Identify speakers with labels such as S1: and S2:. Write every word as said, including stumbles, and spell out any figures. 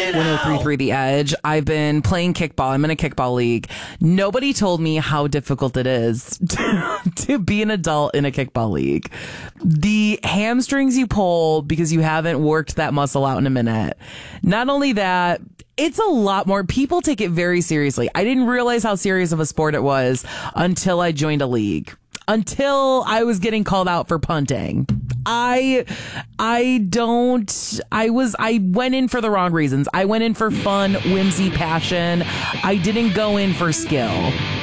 S1: oh three point three The Edge. I've been playing kickball. I'm in a kickball league. Nobody told me how difficult it is to, to be an adult in a kickball league. The hamstrings you pull because you haven't worked that muscle out in a minute. Not only that, it's a lot more. People take it very seriously. I didn't realize how serious of a sport it was until I joined a league. Until I was getting called out for punting. I, I don't, I was, I went in for the wrong reasons. I went in for fun, whimsy, passion. I didn't go in for skill.